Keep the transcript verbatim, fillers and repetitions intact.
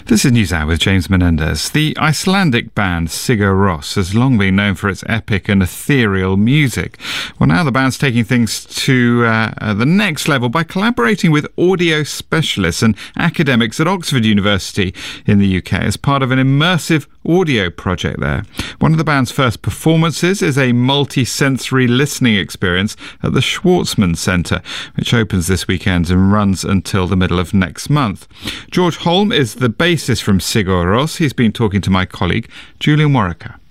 This is NewsHour with James Menendez. The Icelandic band Sigur Rós has long been known for its epic and ethereal music. Well, now the band's taking things to uh, the next level by collaborating with audio specialists and academics at Oxford University in the U K as part of an immersive audio project there. One of the band's first performances is a multi-sensory listening experience at the Schwartzman Centre, which opens this weekend and runs until the middle of next month. George Holm is the bassist from Sigur Rós. He's been talking to my colleague, Julian Warwicker.